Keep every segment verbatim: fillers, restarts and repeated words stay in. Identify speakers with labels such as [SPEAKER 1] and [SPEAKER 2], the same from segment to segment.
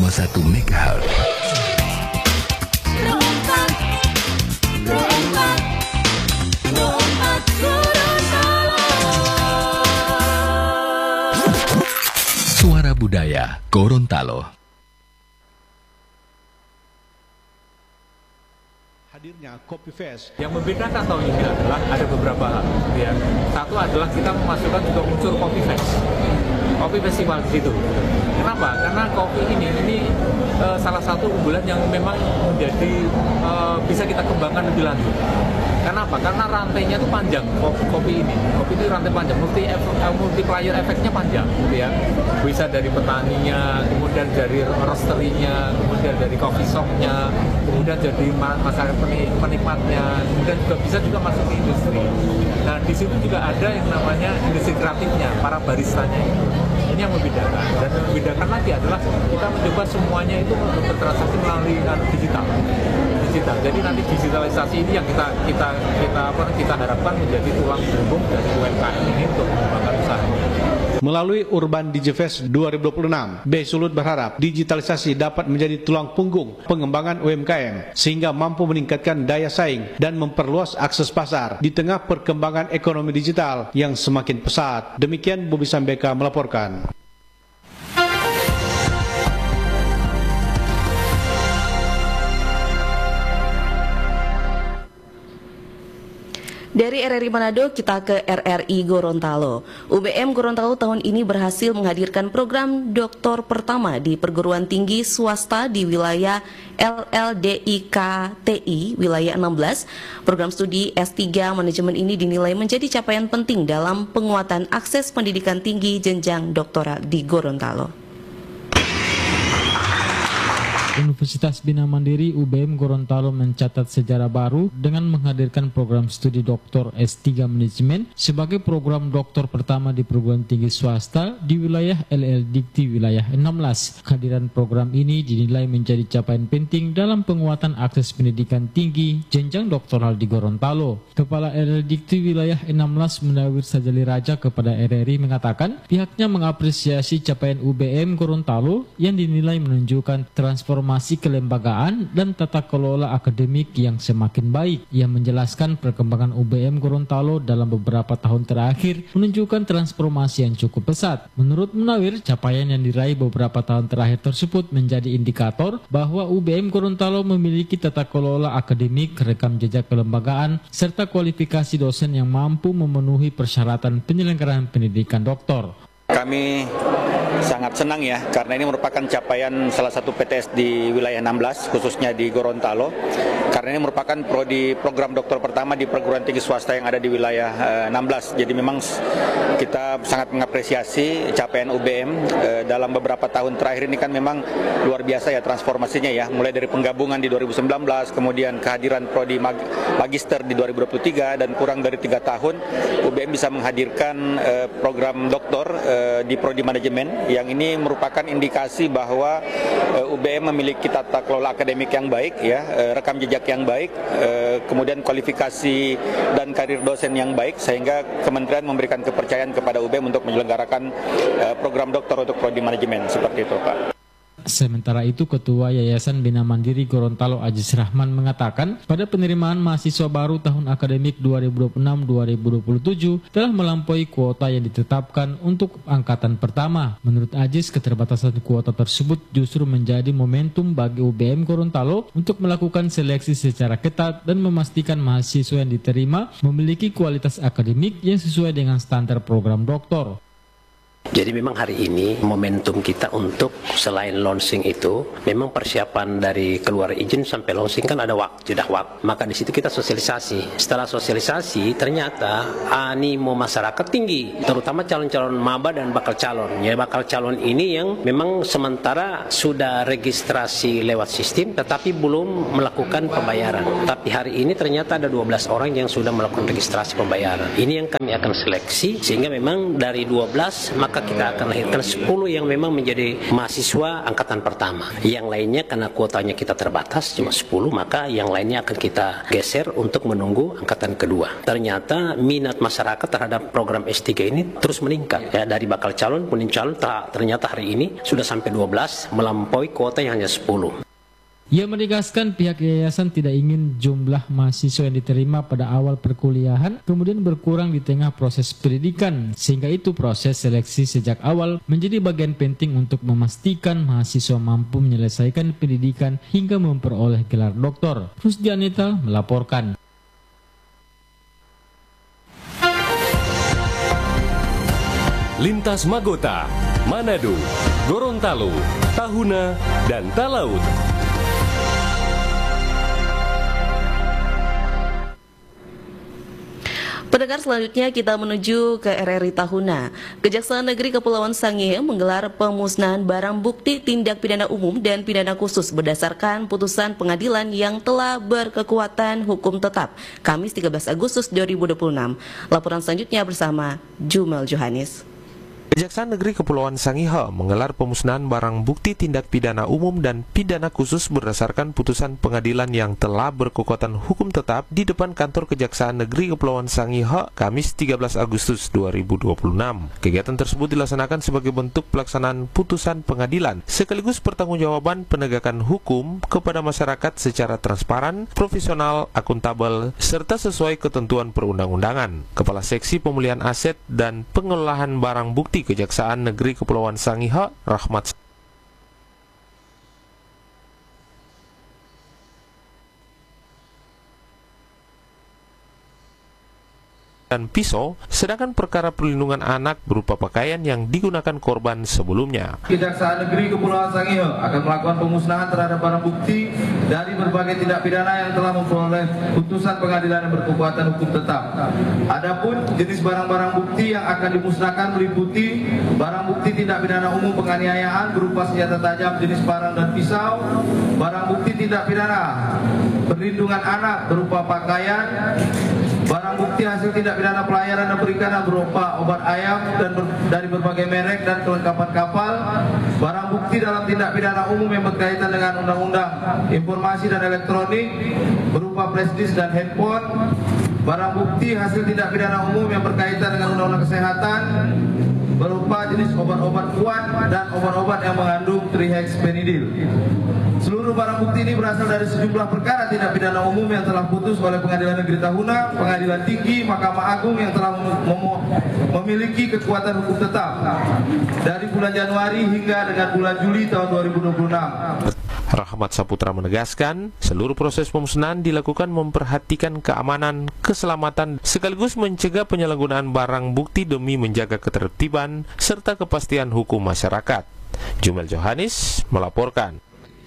[SPEAKER 1] koma satu megahertz. Suara Budaya Gorontalo.
[SPEAKER 2] Hadirnya Kopi Fest.
[SPEAKER 3] Yang membedakan tahun ini adalah ada beberapa hal. Ya. Satu adalah kita memasukkan juga unsur Kopi Fest, Kopi Festival di situ. Kenapa? Karena kopi ini ini uh, salah satu unggulan yang memang menjadi uh, bisa kita kembangkan lebih lanjut. Kenapa? Karena rantainya itu panjang kopi, kopi ini. Kopi itu rantai panjang, multi multiplier efeknya panjang, gitu ya. Bisa dari petaninya, kemudian dari roasterinya, kemudian dari coffee shopnya, kemudian jadi masyarakat penikmatnya, kemudian juga bisa juga masuk ke industri. Nah di situ juga ada yang namanya industri kreatifnya, para baristanya itu. Ini yang membedakan. Dan yang membedakan lagi adalah kita mencoba semuanya itu bertransaksi melalui digital. Digital. Jadi nanti digitalisasi ini yang kita kita kita apa kita harapkan menjadi tulang punggung dari U M K M ini untuk mengembangkan usaha.
[SPEAKER 2] Melalui Urban Digifest dua ribu dua puluh enam, B. Sulut berharap digitalisasi dapat menjadi tulang punggung pengembangan U M K M sehingga mampu meningkatkan daya saing dan memperluas akses pasar di tengah perkembangan ekonomi digital yang semakin pesat. Demikian Bobi Sambeka melaporkan.
[SPEAKER 4] Dari R R I Manado kita ke R R I Gorontalo. U B M Gorontalo tahun ini berhasil menghadirkan program doktor pertama di perguruan tinggi swasta di wilayah L L D I K T I wilayah enam belas. Program studi S tiga manajemen ini dinilai menjadi capaian penting dalam penguatan akses pendidikan tinggi jenjang doktoral di Gorontalo.
[SPEAKER 5] Universitas Bina Mandiri U B M Gorontalo mencatat sejarah baru dengan menghadirkan program studi doktor S tiga Manajemen sebagai program doktor pertama di perguruan tinggi swasta di wilayah L L Dikti wilayah enam belas. Kehadiran program ini dinilai menjadi capaian penting dalam penguatan akses pendidikan tinggi jenjang doktoral di Gorontalo. Kepala L L Dikti wilayah enam belas Munawir Sajali Raja kepada R R I mengatakan pihaknya mengapresiasi capaian U B M Gorontalo yang dinilai menunjukkan transformasi Transformasi kelembagaan dan tata kelola akademik yang semakin baik. Ia menjelaskan perkembangan U B M Gorontalo dalam beberapa tahun terakhir menunjukkan transformasi yang cukup pesat. Menurut Munawir, capaian yang diraih beberapa tahun terakhir tersebut menjadi indikator bahwa U B M Gorontalo memiliki tata kelola akademik, rekam jejak kelembagaan, serta kualifikasi dosen yang mampu memenuhi persyaratan penyelenggaraan pendidikan doktor.
[SPEAKER 6] Kami sangat senang ya, karena ini merupakan capaian salah satu P T S di wilayah enam belas, khususnya di Gorontalo. Karena ini merupakan prodi program doktor pertama di perguruan tinggi swasta yang ada di wilayah eh, enam belas. Jadi memang kita sangat mengapresiasi capaian U B M eh, dalam beberapa tahun terakhir ini kan memang luar biasa ya transformasinya ya. Mulai dari penggabungan di dua ribu sembilan belas, kemudian kehadiran prodi mag magister di dua ribu dua puluh tiga, dan kurang dari tiga tahun U B M bisa menghadirkan eh, program doktor eh, di prodi manajemen, yang ini merupakan indikasi bahwa uh, U B M memiliki tata kelola akademik yang baik ya, uh, rekam jejak yang baik, uh, kemudian kualifikasi dan karir dosen yang baik, sehingga kementerian memberikan kepercayaan kepada U B M untuk menyelenggarakan uh, program doktor untuk prodi manajemen, seperti itu Pak.
[SPEAKER 5] Sementara itu, Ketua Yayasan Bina Mandiri Gorontalo Aziz Rahman mengatakan pada penerimaan mahasiswa baru tahun akademik dua ribu dua puluh enam dua ribu dua puluh tujuh telah melampaui kuota yang ditetapkan untuk angkatan pertama. Menurut Aziz, keterbatasan kuota tersebut justru menjadi momentum bagi U B M Gorontalo untuk melakukan seleksi secara ketat dan memastikan mahasiswa yang diterima memiliki kualitas akademik yang sesuai dengan standar program doktor.
[SPEAKER 7] Jadi memang hari ini momentum kita untuk selain launching itu, memang persiapan dari keluar izin sampai launching kan ada waktu, jeda waktu. Maka di situ kita sosialisasi. Setelah sosialisasi, ternyata animo masyarakat tinggi, terutama calon-calon maba dan bakal calon. Ya, bakal calon ini yang memang sementara sudah registrasi lewat sistem, tetapi belum melakukan pembayaran. Tapi hari ini ternyata ada dua belas orang yang sudah melakukan registrasi pembayaran. Ini yang kami akan seleksi, sehingga memang dari dua belas maka maka kita akan lahirkan sepuluh yang memang menjadi mahasiswa angkatan pertama. Yang lainnya karena kuotanya kita terbatas cuma sepuluh, maka yang lainnya akan kita geser untuk menunggu angkatan kedua. Ternyata minat masyarakat terhadap program S tiga ini terus meningkat. Ya, dari bakal calon, penin calon, ternyata hari ini sudah sampai dua belas, melampaui kuota yang hanya sepuluh.
[SPEAKER 5] Ia menegaskan pihak yayasan tidak ingin jumlah mahasiswa yang diterima pada awal perkuliahan kemudian berkurang di tengah proses pendidikan, sehingga itu proses seleksi sejak awal menjadi bagian penting untuk memastikan mahasiswa mampu menyelesaikan pendidikan hingga memperoleh gelar doktor. Rusdianita melaporkan.
[SPEAKER 8] Lintas Magota, Manado, Gorontalo, Tahuna, dan Talaut.
[SPEAKER 4] Pendengar, selanjutnya kita menuju ke R R I Tahuna. Kejaksaan Negeri Kepulauan Sangihe menggelar pemusnahan barang bukti tindak pidana umum dan pidana khusus berdasarkan putusan pengadilan yang telah berkekuatan hukum tetap Kamis tiga belas Agustus dua ribu dua puluh enam. Laporan selanjutnya bersama Jumel Johanis.
[SPEAKER 9] Kejaksaan Negeri Kepulauan Sangihe menggelar pemusnahan barang bukti tindak pidana umum dan pidana khusus berdasarkan putusan pengadilan yang telah berkekuatan hukum tetap di depan kantor Kejaksaan Negeri Kepulauan Sangihe Kamis tiga belas Agustus dua ribu dua puluh enam. Kegiatan tersebut dilaksanakan sebagai bentuk pelaksanaan putusan pengadilan sekaligus pertanggungjawaban penegakan hukum kepada masyarakat secara transparan, profesional, akuntabel, serta sesuai ketentuan perundang-undangan. Kepala Seksi Pemulihan Aset dan Pengelolaan Barang Bukti Kejaksaan Negeri Kepulauan Sangihe, Rahmat dan pisau, sedangkan perkara perlindungan anak berupa pakaian yang digunakan korban sebelumnya.
[SPEAKER 10] Kejaksaan Negeri Kepulauan Sangihe akan melakukan pemusnahan terhadap barang bukti dari berbagai tindak pidana yang telah memperoleh putusan pengadilan yang berkekuatan hukum tetap. Adapun jenis barang-barang bukti yang akan dimusnahkan meliputi barang bukti tindak pidana umum penganiayaan berupa senjata tajam jenis parang dan pisau, barang bukti tindak pidana perlindungan anak berupa pakaian, barang bukti hasil tindak pidana pelayaran dan perikanan berupa obat ayam dan ber, dari berbagai merek dan kelengkapan kapal, barang bukti dalam tindak pidana umum yang berkaitan dengan undang-undang informasi dan elektronik berupa flash disk dan handphone, barang bukti hasil tindak pidana umum yang berkaitan dengan undang-undang kesehatan berupa jenis obat-obat kuat dan obat-obat yang mengandung trihexpenidil. Seluruh barang bukti ini berasal dari sejumlah perkara tindak pidana umum yang telah putus oleh Pengadilan Negeri Tahuna, Pengadilan Tinggi, Mahkamah Agung yang telah mem mem memiliki kekuatan hukum tetap dari bulan Januari hingga dengan bulan Juli tahun dua ribu dua puluh enam.
[SPEAKER 9] Rahmat Saputra menegaskan, seluruh proses pemusnahan dilakukan memperhatikan keamanan, keselamatan, sekaligus mencegah penyalahgunaan barang bukti demi menjaga ketertiban serta kepastian hukum masyarakat. Jumel Johanis melaporkan.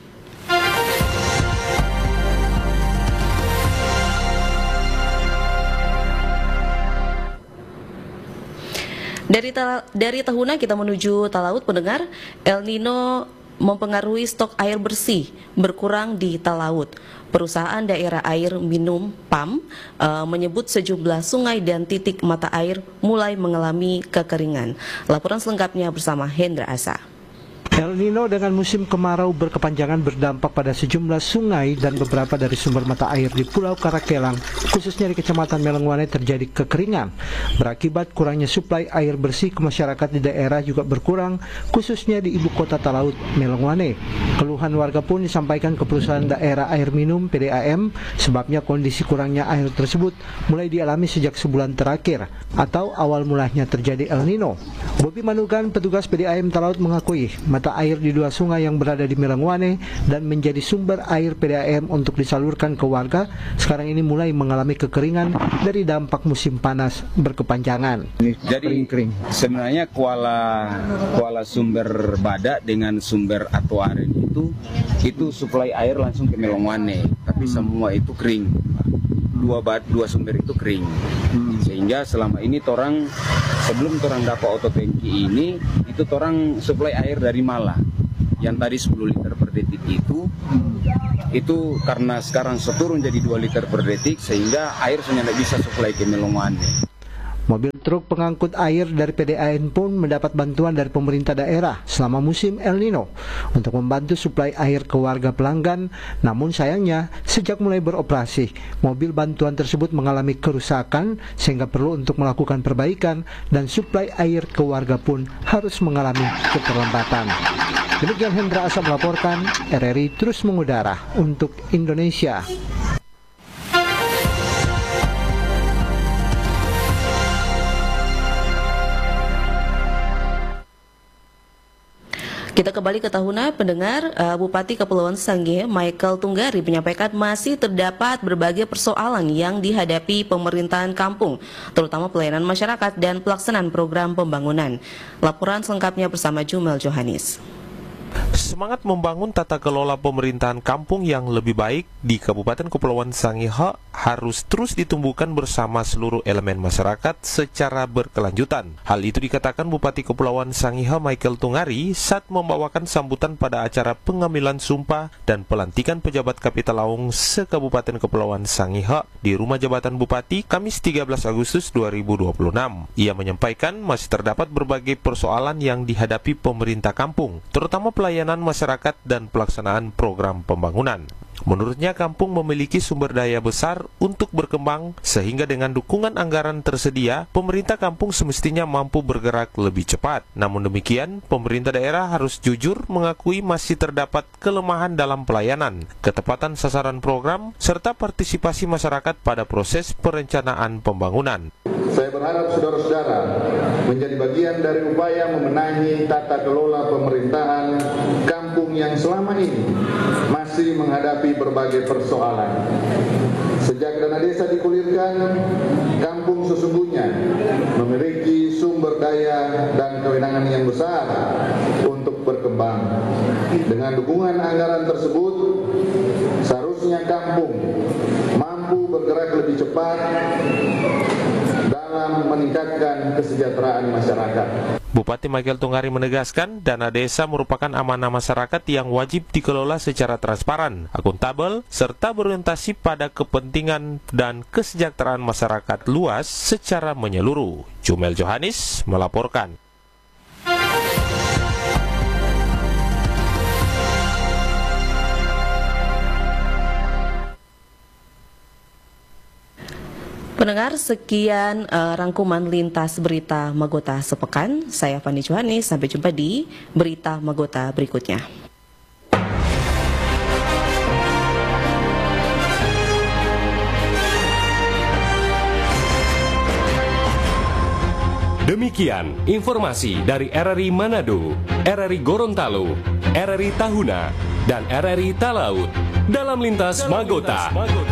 [SPEAKER 4] Dari ta dari Tahuna kita menuju Talaut, pendengar. El Nino mempengaruhi stok air bersih berkurang di Talaut. Perusahaan Daerah Air Minum P A M e, menyebut sejumlah sungai dan titik mata air mulai mengalami kekeringan. Laporan selengkapnya bersama Hendra Asa.
[SPEAKER 11] El Nino dengan musim kemarau berkepanjangan berdampak pada sejumlah sungai dan beberapa dari sumber mata air di Pulau Karakelang, khususnya di Kecamatan Melengwane terjadi kekeringan. Berakibat kurangnya suplai air bersih ke masyarakat di daerah juga berkurang, khususnya di ibu kota Talaut, Melengwane. Keluhan warga pun disampaikan ke perusahaan Daerah Air Minum P D A M, sebabnya kondisi kurangnya air tersebut mulai dialami sejak sebulan terakhir atau awal mulanya terjadi El Nino. Bobi Manugan, petugas P D A M Talaut, mengakui mata air di dua sungai yang berada di Melengwane dan menjadi sumber air P D A M untuk disalurkan ke warga sekarang ini mulai mengalami kekeringan dari dampak musim panas berkepanjangan.
[SPEAKER 12] Jadi kering. Sebenarnya kuala kuala sumber Badak dengan sumber Atuaren itu itu suplai air langsung ke Melengwane, tapi hmm. semua itu kering. Dua bad, dua sumber itu kering. Hmm. Sehingga selama ini torang sebelum torang dapat autotangki ini itu torang suplai air dari Malah yang tadi sepuluh liter per detik itu hmm. itu karena sekarang seturun jadi dua liter per detik sehingga air sudah tidak bisa suplai ke Melengwane.
[SPEAKER 11] Mobil truk pengangkut air dari P D A N pun mendapat bantuan dari pemerintah daerah selama musim El Nino untuk membantu suplai air ke warga pelanggan. Namun sayangnya, sejak mulai beroperasi, mobil bantuan tersebut mengalami kerusakan sehingga perlu untuk melakukan perbaikan dan suplai air ke warga pun harus mengalami keterlambatan. Demikian Hendra Asap melaporkan, R R I terus mengudara untuk Indonesia.
[SPEAKER 4] Kita kembali ke Tahuna, pendengar. uh, Bupati Kepulauan Sangihe Michael Tunggari menyampaikan masih terdapat berbagai persoalan yang dihadapi pemerintahan kampung, terutama pelayanan masyarakat dan pelaksanaan program pembangunan. Laporan selengkapnya bersama Jumel Johanis.
[SPEAKER 9] Semangat membangun tata kelola pemerintahan kampung yang lebih baik di Kabupaten Kepulauan Sangihe harus terus ditumbuhkan bersama seluruh elemen masyarakat secara berkelanjutan. Hal itu dikatakan Bupati Kepulauan Sangihe Michael Tunggari saat membawakan sambutan pada acara pengambilan sumpah dan pelantikan pejabat Kapitalaung se-Kabupaten Kepulauan Sangihe di Rumah Jabatan Bupati Kamis tiga belas Agustus dua ribu dua puluh enam. Ia menyampaikan masih terdapat berbagai persoalan yang dihadapi pemerintah kampung, terutama pelayanan masyarakat dan pelaksanaan program pembangunan. Menurutnya, kampung memiliki sumber daya besar untuk berkembang, sehingga dengan dukungan anggaran tersedia, pemerintah kampung semestinya mampu bergerak lebih cepat. Namun demikian, pemerintah daerah harus jujur mengakui masih terdapat kelemahan dalam pelayanan, ketepatan sasaran program, serta partisipasi masyarakat pada proses perencanaan pembangunan.
[SPEAKER 13] Saya berharap saudara-saudara menjadi bagian dari upaya membenahi tata kelola pemerintahan kampung yang selama ini masih menghadapi berbagai persoalan. Sejak dana desa digulirkan, kampung sesungguhnya memiliki sumber daya dan kewenangan yang besar untuk berkembang. Dengan dukungan anggaran tersebut, seharusnya kampung mampu bergerak lebih cepat dalam meningkatkan kesejahteraan masyarakat.
[SPEAKER 9] Bupati Michael Tunggari menegaskan dana desa merupakan amanah masyarakat yang wajib dikelola secara transparan, akuntabel, serta berorientasi pada kepentingan dan kesejahteraan masyarakat luas secara menyeluruh. Jumel Johanis melaporkan.
[SPEAKER 4] Pendengar, sekian uh, rangkuman lintas berita Magota sepekan. Saya Fani Johanis, sampai jumpa di berita Magota berikutnya.
[SPEAKER 8] Demikian informasi dari R R I Manado, R R I Gorontalo, R R I Tahuna, dan R R I Talaut dalam lintas Magota.